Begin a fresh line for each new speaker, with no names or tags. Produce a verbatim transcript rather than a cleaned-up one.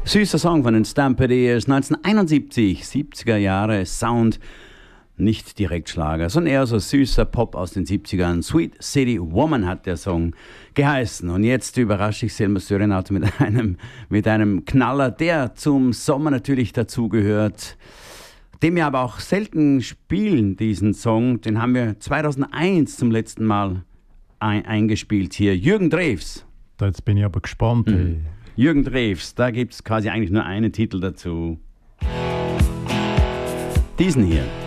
Süßer Song von den Stampedeers, neunzehnhunderteinundsiebzig, siebziger Jahre Sound, nicht direkt Schlager, sondern eher so süßer Pop aus den siebzigern. Sweet City Woman hat der Song geheißen. Und jetzt überrasche ich Selma Sörenauter mit einem, mit einem Knaller, der zum Sommer natürlich dazugehört, den wir aber auch selten spielen, diesen Song. Den haben wir zweitausendeins zum letzten Mal ein, eingespielt hier. Jürgen Drews.
Jetzt bin ich aber gespannt. Mhm.
Jürgen Drews, da gibt es quasi eigentlich nur einen Titel dazu. Diesen hier.